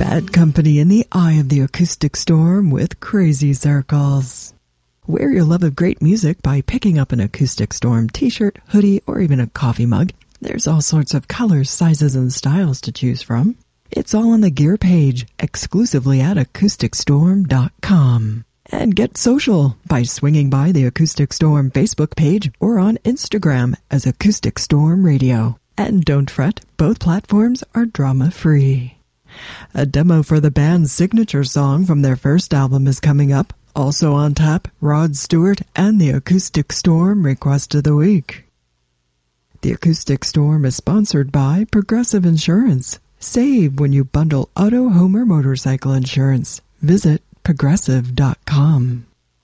Bad company in the eye of the acoustic storm with crazy circles. Wear your love of great music by picking up an Acoustic Storm t-shirt, hoodie, or even a coffee mug. There's all sorts of colors, sizes, and styles to choose from. It's all on the gear page, exclusively at acousticstorm.com. And get social by swinging by the Acoustic Storm Facebook page or on Instagram as Acoustic Storm Radio. And don't fret, both platforms are drama-free. A demo for the band's signature song from their first album is coming up. Also on tap, Rod Stewart and the Acoustic Storm Request of the Week. The Acoustic Storm is sponsored by Progressive Insurance. Save when you bundle auto, home, or motorcycle insurance. Visit Progressive.com.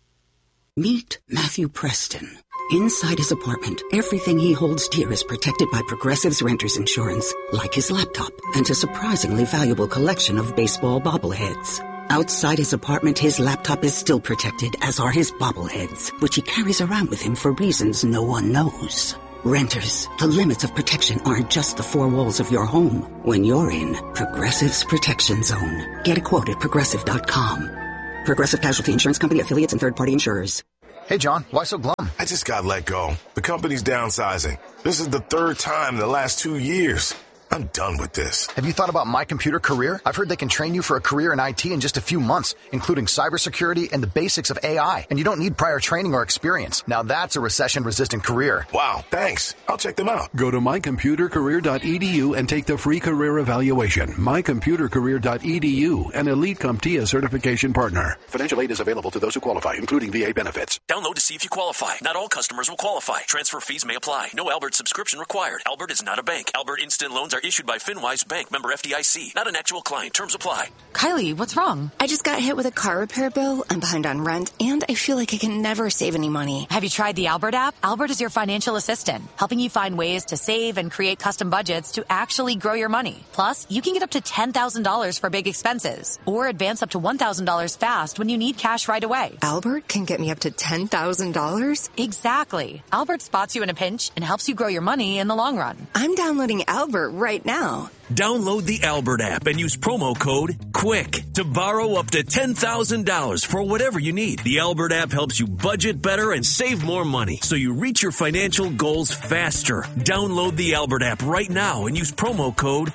Meet Matthew Preston. Inside his apartment, everything he holds dear is protected by Progressive's Renters Insurance, like his laptop and a surprisingly valuable collection of baseball bobbleheads. Outside his apartment, his laptop is still protected, as are his bobbleheads, which he carries around with him for reasons no one knows. Renters, the limits of protection aren't just the four walls of your home. When you're in Progressive's Protection Zone. Get a quote at Progressive.com. Progressive Casualty Insurance Company, affiliates, and third-party insurers. Hey, John, why so glum? I just got let go. The company's downsizing. This is the third time in the last 2 years. I'm done with this. Have you thought about My Computer Career? I've heard they can train you for a career in IT in just a few months, including cybersecurity and the basics of AI. And you don't need prior training or experience. Now that's a recession-resistant career. Wow, thanks. I'll check them out. Go to mycomputercareer.edu and take the free career evaluation. Mycomputercareer.edu, an Elite CompTIA certification partner. Financial aid is available to those who qualify, including VA benefits. Download to see if you qualify. Not all customers will qualify. Transfer fees may apply. No Albert subscription required. Albert is not a bank. Albert Instant Loans are issued by FinWise Bank, member FDIC. Not an actual client. Terms apply. Kylie, what's wrong? I just got hit with a car repair bill. I'm behind on rent, and I feel like I can never save any money. Have you tried the Albert app? Albert is your financial assistant, helping you find ways to save and create custom budgets to actually grow your money. Plus, you can get up to $10,000 for big expenses, or advance up to $1,000 fast when you need cash right away. Albert can get me up to $10,000? Exactly. Albert spots you in a pinch and helps you grow your money in the long run. I'm downloading Albert right now. Download the Albert app and use promo code QUICK to borrow up to $10,000 for whatever you need. The Albert app helps you budget better and save more money so you reach your financial goals faster. Download the Albert app right now and use promo code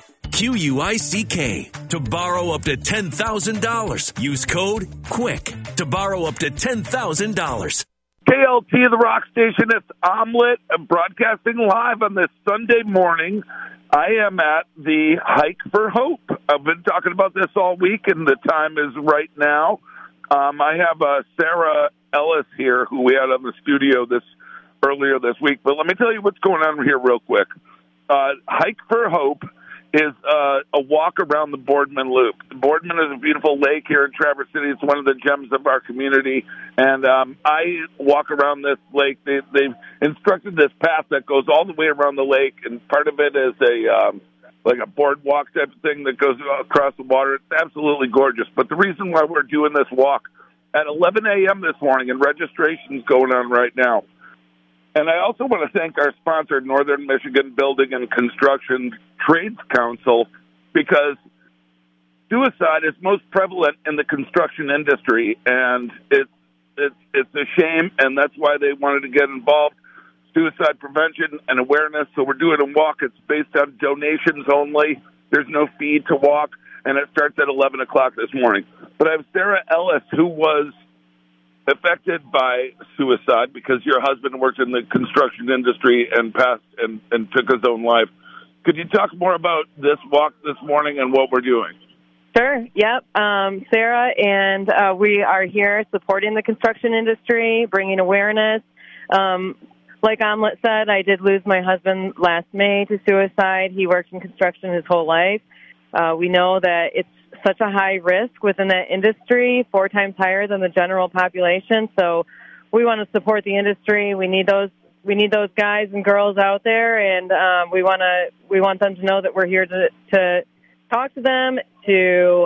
QUICK to borrow up to $10,000. Use code QUICK to borrow up to $10,000. KLT, the rock station. It's Omelet, broadcasting live on this Sunday morning. I am at the Hike for Hope. I've been talking about this all week, and the time is right now. I have Sarah Ellis here, who we had on the studio earlier this week. But let me tell you what's going on here real quick. Hike for Hope is a walk around the Boardman Loop. Boardman is a beautiful lake here in Traverse City. It's one of the gems of our community. And I walk around this lake. They've instructed this path that goes all the way around the lake, and part of it is like a boardwalk type of thing that goes across the water. It's absolutely gorgeous. But the reason why we're doing this walk at 11 a.m. this morning, and registration's going on right now. And I also want to thank our sponsor, Northern Michigan Building and Construction Trades Council, because suicide is most prevalent in the construction industry, and it's a shame, and that's why they wanted to get involved. Suicide prevention and awareness. So we're doing a walk. It's based on donations only. There's no fee to walk, and it starts at 11 o'clock this morning. But I have Sarah Ellis, who was affected by suicide because your husband worked in the construction industry and passed and took his own life. Could you talk more about this walk this morning and what we're doing? Sure. Yep. Sarah, and we are here supporting the construction industry, bringing awareness. Like Omelet said, I did lose my husband last May to suicide. He worked in construction his whole life. We know that it's such a high risk within that industry, 4 times higher than the general population. So we want to support the industry. We need those guys and girls out there, and we want them to know that we're here to talk to them, to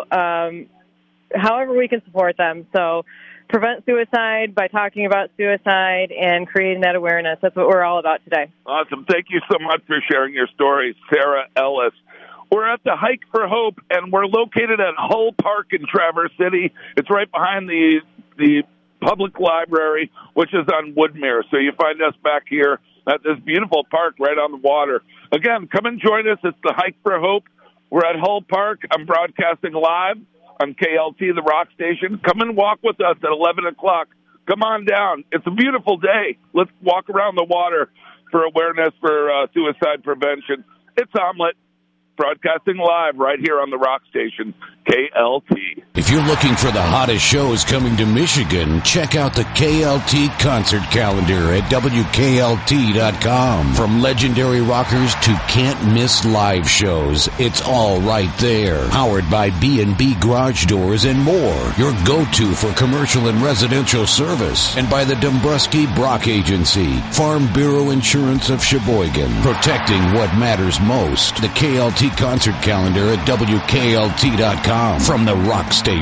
however we can support them. So prevent suicide by talking about suicide and creating that awareness. That's what we're all about today. Awesome. Thank you so much for sharing your story, Sarah Ellis. We're at the Hike for Hope, and we're located at Hull Park in Traverse City. It's right behind the public library, which is on Woodmere. So you find us back here at this beautiful park right on the water. Again, come and join us. It's the Hike for Hope. We're at Hull Park. I'm broadcasting live on KLT, the rock station. Come and walk with us at 11 o'clock. Come on down. It's a beautiful day. Let's walk around the water for awareness for suicide prevention. It's Omelet, broadcasting live right here on the rock station, KLT. If you're looking for the hottest shows coming to Michigan, check out the KLT concert calendar at WKLT.com. From legendary rockers to can't-miss live shows, it's all right there. Powered by B&B Garage Doors and more, your go-to for commercial and residential service. And by the Dombrowski Brock Agency, Farm Bureau Insurance of Sheboygan. Protecting what matters most. The KLT concert calendar at WKLT.com. From the rock station,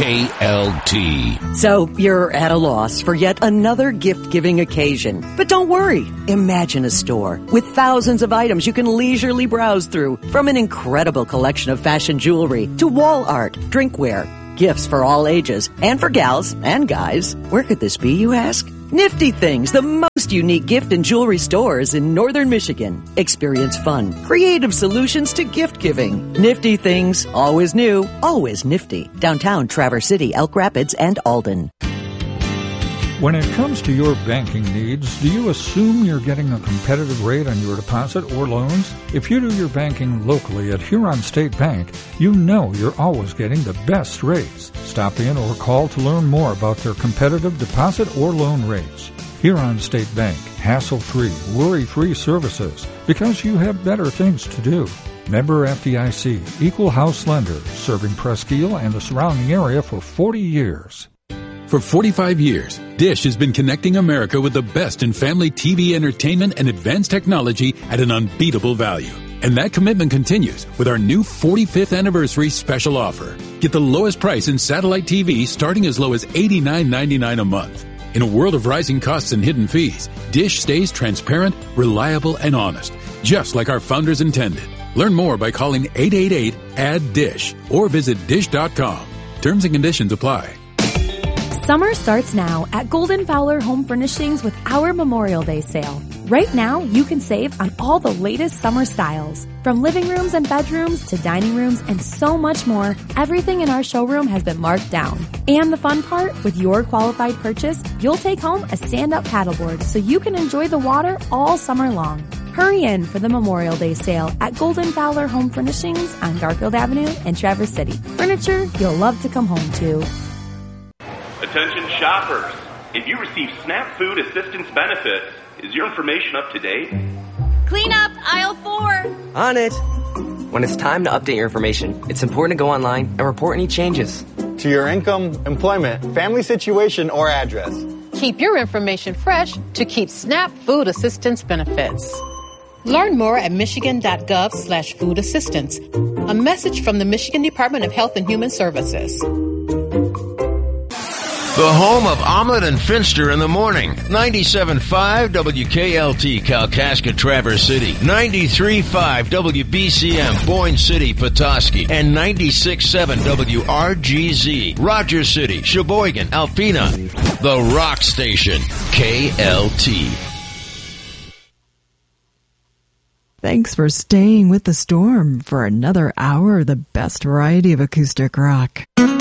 KLT. So, you're at a loss for yet another gift-giving occasion. But don't worry. Imagine a store with thousands of items you can leisurely browse through. From an incredible collection of fashion jewelry to wall art, drinkware, gifts for all ages, and for gals and guys. Where could this be, you ask? Nifty Things, the most unique gift and jewelry stores in northern Michigan. Experience fun, creative solutions to gift giving. Nifty Things, always new, always nifty. Downtown Traverse City, Elk Rapids, and Alden. When it comes to your banking needs, do you assume you're getting a competitive rate on your deposit or loans? If you do your banking locally at Huron State Bank, you know you're always getting the best rates. Stop in or call to learn more about their competitive deposit or loan rates. Huron State Bank, hassle-free, worry-free services, because you have better things to do. Member FDIC, equal house lender, serving Presque and the surrounding area for 40 years. For 45 years, Dish has been connecting America with the best in family TV entertainment and advanced technology at an unbeatable value. And that commitment continues with our new 45th anniversary special offer. Get the lowest price in satellite TV starting as low as $89.99 a month. In a world of rising costs and hidden fees, Dish stays transparent, reliable, and honest, just like our founders intended. Learn more by calling 888-ADD-DISH or visit dish.com. Terms and conditions apply. Summer starts now at Golden Fowler Home Furnishings with our Memorial Day sale. Right now, you can save on all the latest summer styles. From living rooms and bedrooms to dining rooms and so much more, everything in our showroom has been marked down. And the fun part, with your qualified purchase, you'll take home a stand-up paddleboard so you can enjoy the water all summer long. Hurry in for the Memorial Day sale at Golden Fowler Home Furnishings on Garfield Avenue in Traverse City. Furniture you'll love to come home to. Attention shoppers. If you receive SNAP Food Assistance benefits, is your information up to date? Clean up aisle 4. On it. When it's time to update your information, it's important to go online and report any changes. To your income, employment, family situation, or address. Keep your information fresh to keep SNAP Food Assistance benefits. Learn more at michigan.gov/food assistance. A message from the Michigan Department of Health and Human Services. The home of Omelet and Finster in the morning. 97.5 WKLT, Kalkaska, Traverse City. 93.5 WBCM, Boyne City, Petoskey. And 96.7 WRGZ, Rogers City, Sheboygan, Alpena. The Rock Station, KLT. Thanks for staying with the storm for another hour of the best variety of acoustic rock.